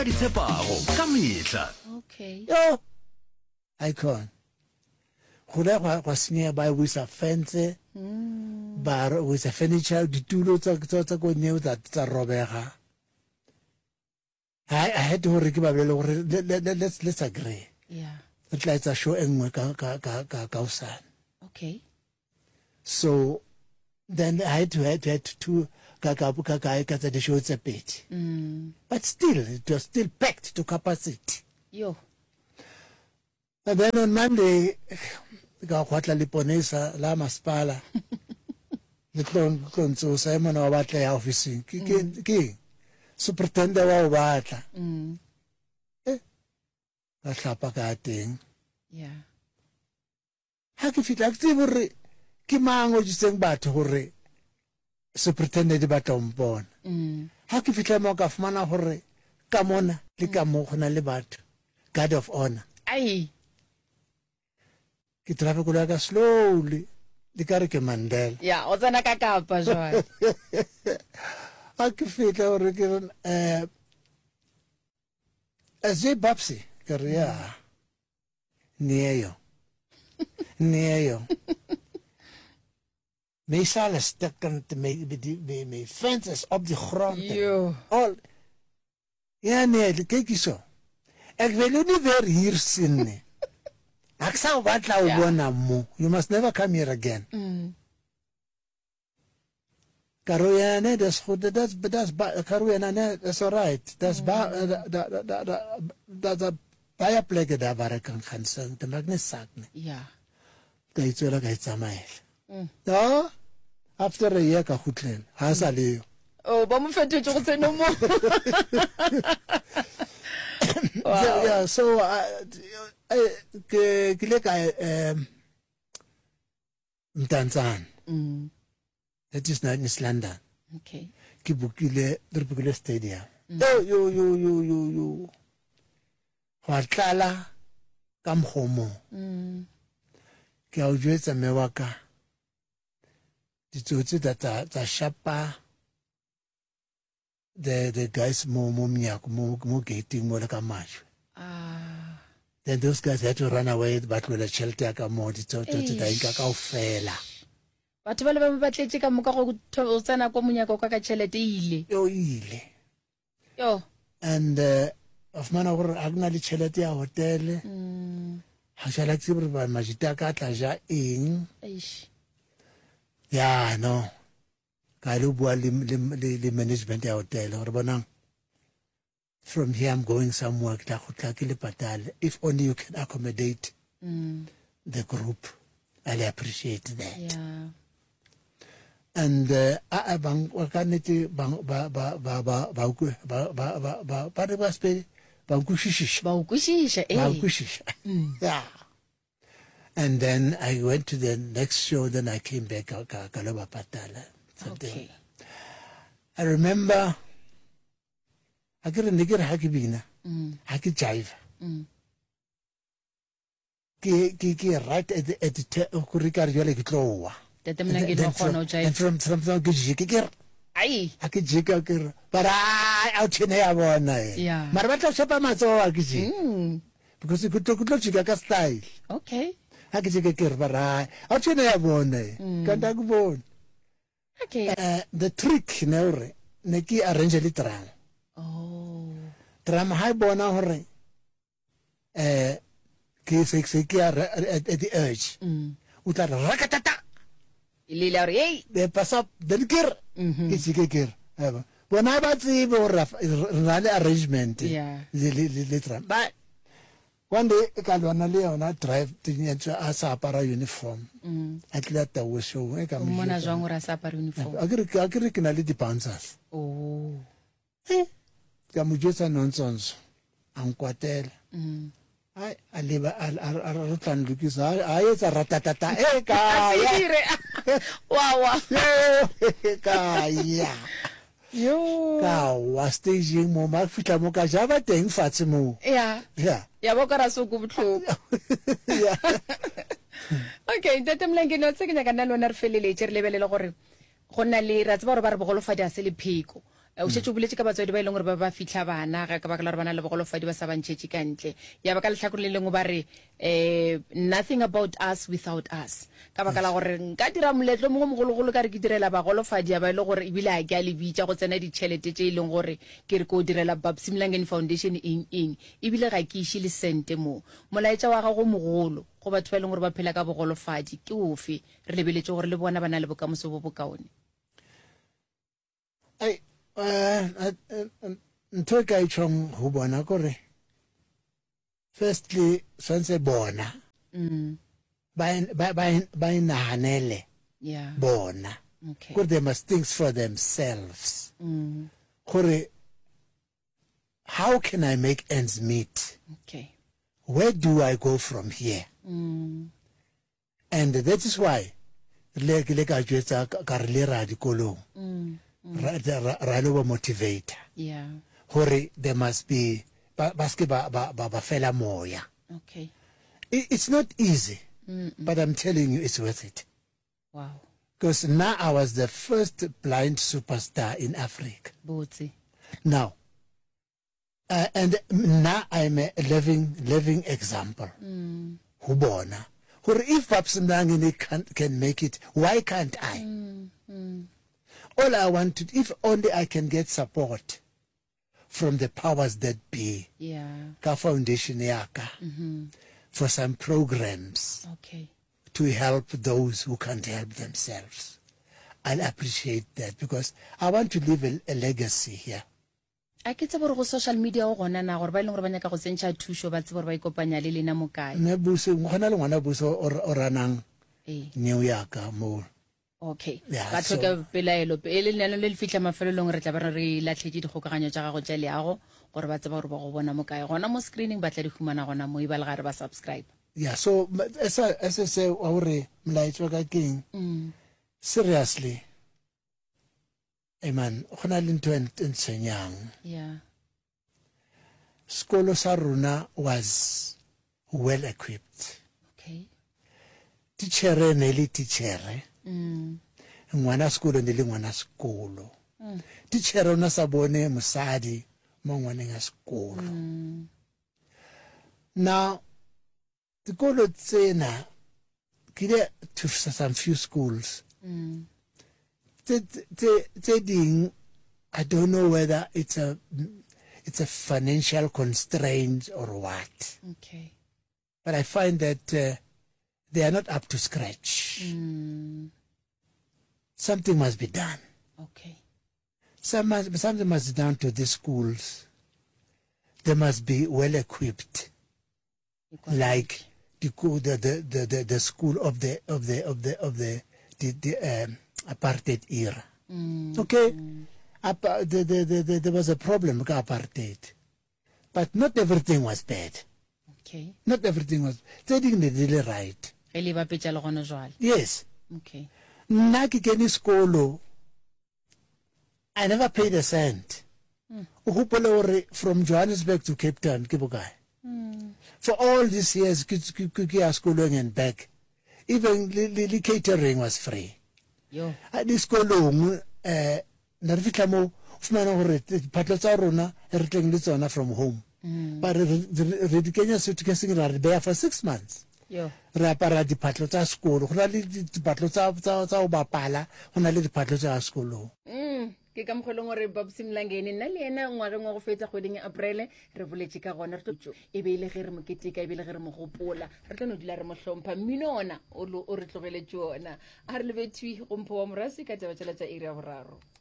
ka di tshepago ka mehla. Okay. Yo, icon. Go le go senya ba with a fence, ba with a furniture, ditulo tsa go neo tsa robega. I had to re ke ba bele gore let's agree. Yeah. It like a show engwe ka usana. Okay. So then I had to the show it's a bit. But still, it was still packed to capacity. Yo. And then on Monday, ka kwatla liponesa la maspala. Le konso Simon wa batla ya office ke superintendent wa batla. Ka hlapa ka teng. Yeah. Ha ke fitla ke tsebore ke mango jitseng batho gore superintendent ba tla mpona. Ha ke fitla mo ka fumana gore ka mona le ka mo gona le batho guard of honor. Ai. Ke travel go ka slowly le ka re ke Mandela. Yeah, o tsena ka kapa jwa. Ha ke fitla gore ke as je babsi ke re ya neyo. My sal is stukken te my fences op die grond. Yo. Al. Ja nee, kyk hierso. Ek wil jou nie weer hier sien nie. Ek sal wat laat bona mo. You must never come here again. Karoyane, that's goed. That's Karoyane, that's all right. That's a baie plekke daar waar ek kan gaan sing. Dit maak nie saak nie. Ja. Kyk so like it's amail. Ja. After a year ka goedlen. Ha sa le. Oh, ba mo fetoetse go tseno mo. Yeah, so ke le ka Mtanzan. That is not in London. Okay. Ke bukile stadium. Yo. Wa tlala ka mkhomo. Ke a o jwetsa mme wa ka. Ditsotsi tsa shapa the guys mo gating mo le ka mashwe. Then those guys had to run away but with a shelter ka mo ditsotsi tsa inka kaofela. Batho ba le ba batletse ka moka go tsena kwa monyako ka tšhelete ile. Yo. And of mana gore a gna le tšhelete ya hotel. Ha shala ke re ba majita ka tla ja eng. Yeah, no. Ka lo bua le management ya hotel gore bonang. From here I'm going somewhere ke tla go tla ke le patale. If only you can accommodate the group. I'll appreciate that. Yeah. And bang wakanete bang yeah. And then I went to the next show, then I came back Kaloba Patala. Okay. I remember I get a nigger hakibina. Haki jive. Ki right at the kurikar yole kitlowa. And from Gijikir. Ai. I could jigger, but I out in here. Yeah. Marvata Shapa Mazo Agiji. Because you could talk to Chicago style. Okay. I could jigger, but I out in here one day. Can't Okay. The trick, Neure, Neki arrange a little. Oh. Tram high bona hore. Kisiki at the edge. Uta rakatata. Ililari. They pass up the gear. Kisiki. When I was the arrangement. Yeah. But one day, Kalwanale on a drive to Asapara uniform. At let the show. Mona Jangora Sapar uniform. Agric the Panzas. Oh. Kamujusa nonsense. Anquatel. I live a rotan Lucas. I is a ratatata. Wow. Kaya. Yo. Ka was staging mo mafita mo ka java teng fatshe mo. Yeah. Yeah. Ya bokara so go botlhoko. Yeah. Okay, Mlenge no tseke nya kana lona re felele tse re lebelele gore go nna le ra tseba gore ba re bogolofadi a se le phiko. o shetse o boletse ka batswadi ba ileng gore ba fitla bana ga ka baka la re bana le bogolofadi ba sa bantšhetše ka ntle ya ba ka letlhakore le lengwe ba re nothing about us without us ka baka la gore nka dira moletlo mongwe mogologolo ka re ke direla bagolofadi ba ile gore ebile a ke a le bitša go tsena ditšhelete tše e leng gore ke re ko direla Babs Mlangeni Foundation eng ebile ga ke iše le sente mo molaetša wa gago mogolo go batho ba e leng gore ba phela ka bogolofadi ke ofe re lebeletse gore le bona ba na le bokamoso bo bokaone ntho e ka e tšhong go bona kore firstly swantse bona ba inaganele yeah bona okay kore they must think for themselves kore how can I make ends meet okay where do I go from here and that is why le ka jwetsa ka re le ra dikolong ra lo motivator yeah hore there must be baske ba fela moya okay it's not easy but I'm telling you it's worth it wow because now I was the first blind superstar in Africa botse now and now I'm a living example ho bona hore if Babs Mlangeni can make it why can't I all I want to if only I can get support from the powers that be yeah ka foundation yaka for some programs okay to help those who can't help themselves I'll appreciate that because I want to leave a legacy here a ke tse bore go social media o gona na gore ba ileng gore ba nyaka go tsentšha thušo ba tse bore ba ikopanya le lena mo kae ne buso gona le ngwana buso o ranang new yaka mo okay Yeah, ba tlhoka pelaelo pele lenano le le fitla mafelelong re tla ba re latlhetse dikgokaganyo tša gago tša leago gore ba tseba gore ba go bona mo kae gona mo screening ba tla di humana gona mo ibal gare ba subscribe yeah so as I say hore molaetso ka keng seriously man gona le ntho entsenyang yeah skolo sa rona was well equipped okay teacher ne le teacher ngwana sekolo ne le ngwana sekolo teacher ona sa bone mosadi mo ngwaneng a sekolo now dikolo tsena kile to some few schools tse ding I don't know whether it's a financial constraint or what okay but I find that they are not up to scratch something must be done okay something must be done to these schools they must be well equipped like the school of the apartheid era okay there was a problem with apartheid but not everything was bad okay not everything was taking the really right ele ba petša le gona jwale yes okay nna ke kene sekolo I never paid a cent o hopole hore from Johannesburg to Cape Town ke bokae for all these years ke ya sekolong and back even the catering was free yo a di sekolong na re fitla mo fumana hore diphatlo tsa rona re tleng le tsona from home but re di kenya suitcase ra re beya for 6 months yo re apara diphatlo tsa sekolo go na le diphatlo tsa go bapala go na le diphatlo tsa sekolo ke ka mogolong gore Babs Mlangeni nna le ena ngwageng wa go fetsa kgweding ya April re boletse ka gona re tlo e be ile ge re moketeka e be ile ge re mo gopola re tlo no dila re mo hlompha mmino ona o re tlogeletse ona a re lebetšwe go mpho wa morasi ka taba tša area boraro